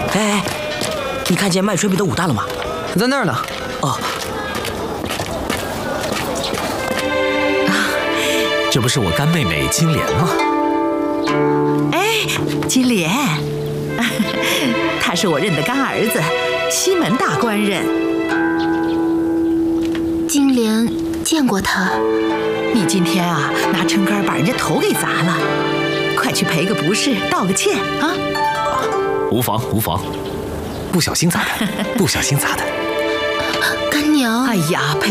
哎，你看见麦水北的武大了吗？ 在那儿呢。 哦， 这不是我干妹妹金莲吗？ 哎，金莲，他是我认的干儿子，西门大官人。 金莲见过他。 你今天啊，拿撑杆把人家头给砸了，快去赔个不是，道个歉啊！ 无妨无妨，不小心砸的，不小心砸的。 干娘， 哎呀，